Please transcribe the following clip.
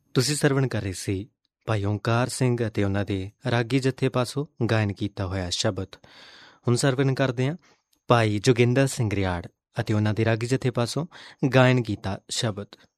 ਤੁਸੀਂ ਸਰਵਣ ਕਰ ਰਹੇ ਸੀ ਭਾਈ ਓਂਕਾਰ ਸਿੰਘ ਅਤੇ ਉਹਨਾਂ ਦੇ ਰਾਗੀ ਜਥੇ ਪਾਸੋਂ ਗਾਇਨ ਕੀਤਾ ਹੋਇਆ ਸ਼ਬਦ। ਹੁਣ ਸਰਵਣ ਕਰਦੇ ਹਾਂ ਭਾਈ ਜੋਗਿੰਦਰ ਸਿੰਘ ਰਿਆੜ ਅਤੇ ਉਹਨਾਂ ਦੇ ਰਾਗੀ ਜਥੇ ਪਾਸੋਂ ਗਾਇਨ ਕੀਤਾ ਸ਼ਬਦ।